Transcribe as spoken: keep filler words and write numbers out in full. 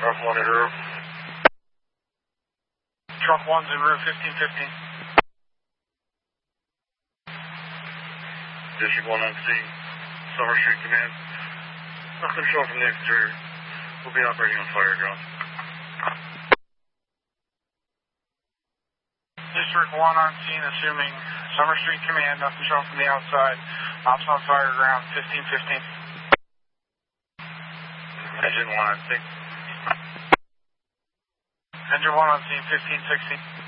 Truck one in roof. Truck one's in roof fifteen fifteen. District one on scene. Summer Street Command. Nothing showing from the exterior. We'll be operating on fire ground. District one on scene, assuming Summer Street Command, nothing showing from the outside. Ops on fire ground, fifteen fifteen. Engine one on scene. Engine one on scene, fifteen sixteen.